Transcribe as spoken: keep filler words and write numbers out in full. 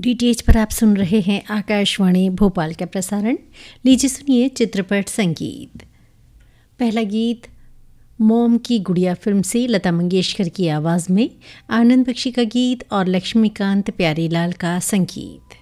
DTH पर आप सुन रहे हैं आकाशवाणी भोपाल का प्रसारण। लीजिए सुनिए चित्रपट संगीत। पहला गीत मोम की गुड़िया फिल्म से लता मंगेशकर की आवाज़ में, आनंद बख्शी का गीत और लक्ष्मीकांत प्यारीलाल का संगीत।